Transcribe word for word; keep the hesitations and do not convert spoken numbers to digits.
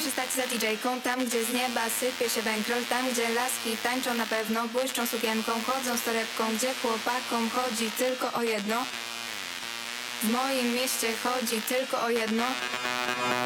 się stać za didżejką, tam gdzie z nieba sypie się bankroll, tam gdzie laski tańczą na pewno, błyszczą sukienką, chodzą z torebką, gdzie chłopakom chodzi tylko o jedno. W moim mieście chodzi tylko o jedno.